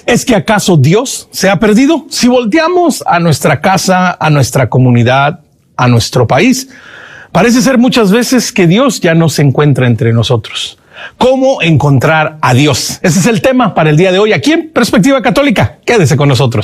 ¿Es que acaso Dios se ha perdido? Si volteamos a nuestra casa, a nuestra comunidad, a nuestro país, parece ser muchas veces que Dios ya no se encuentra entre nosotros. ¿Cómo encontrar a Dios? Ese es el tema para el día de hoy aquí en Perspectiva Católica. Quédese con nosotros.